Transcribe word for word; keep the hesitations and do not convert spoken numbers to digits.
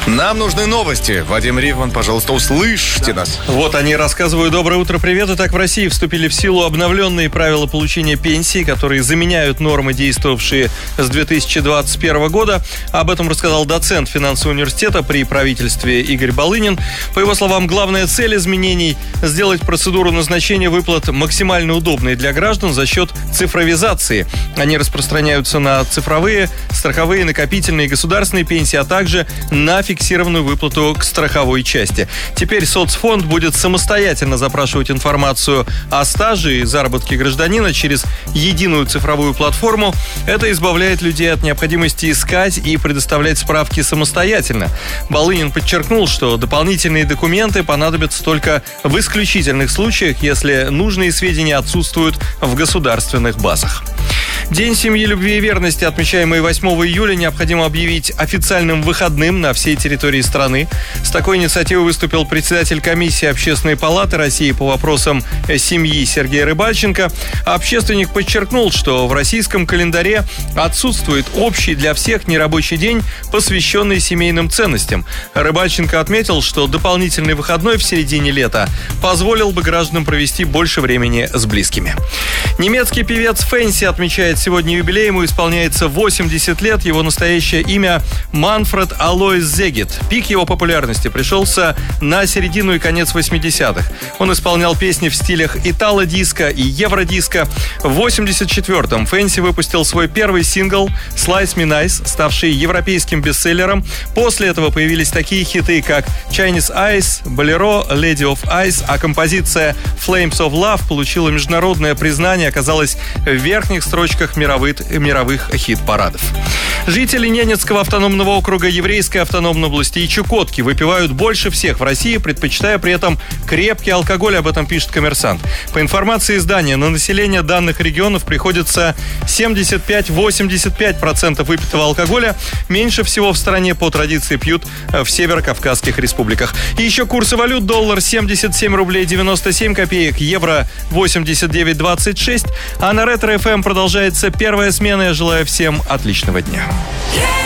Нам нужны новости. Вадим Ривман, пожалуйста, услышьте нас. Вот они, рассказываю. Доброе утро, привет. Итак, в России вступили в силу обновленные правила получения пенсии, которые заменяют нормы, действовавшие с две тысячи двадцать первого года. Об этом рассказал доцент финансового университета при правительстве Игорь Балынин. По его словам, главная цель изменений – сделать процедуру назначения выплат максимально удобной для граждан за счет цифровизации. Они распространяются на цифровые, страховые, накопительные, государственные пенсии, а также на фиксированную выплату к страховой части. Теперь соцфонд будет самостоятельно запрашивать информацию о стаже и заработке гражданина через единую цифровую платформу. Это избавляет людей от необходимости искать и предоставлять справки самостоятельно. Балынин подчеркнул, что дополнительные документы понадобятся только в исключительных случаях, если нужные сведения отсутствуют в государственных базах. День семьи, любви и верности, отмечаемый восьмого июля, необходимо объявить официальным выходным на всей территории страны. С такой инициативой выступил председатель комиссии Общественной палаты России по вопросам семьи Сергей Рыбальченко. Общественник подчеркнул, что в российском календаре отсутствует общий для всех нерабочий день, посвященный семейным ценностям. Рыбальченко отметил, что дополнительный выходной в середине лета позволил бы гражданам провести больше времени с близкими. Немецкий певец Фэнси отмечает сегодня юбилей, ему исполняется восемьдесят лет. Его настоящее имя Манфред Алоис Зегет. Пик его популярности пришелся на середину и конец восьмидесятых. Он исполнял песни в стилях итало-диско и евродиско. В восемьдесят четвёртом Фэнси выпустил свой первый сингл «Slice Me Nice», ставший европейским бестселлером. После этого появились такие хиты, как «Chinese Eyes», «Bolero», «Lady of Ice», а композиция «Flames of Love» получила международное признание, оказалась в верхних строчках мировых, мировых хит-парадов. Жители Ненецкого автономного округа, Еврейской автономной области и Чукотки выпивают больше всех в России, предпочитая при этом крепкий алкоголь, об этом пишет «Коммерсант». По информации издания, на население данных регионов приходится семьдесят пять-восемьдесят пять процентов выпитого алкоголя. Меньше всего в стране по традиции пьют в северокавказских республиках. И еще курсы валют: доллар семьдесят семь рублей девяносто семь копеек, евро восемьдесят девять двадцать шесть. А на Ретро-эф эм продолжается первая смена. Я желаю всем отличного дня.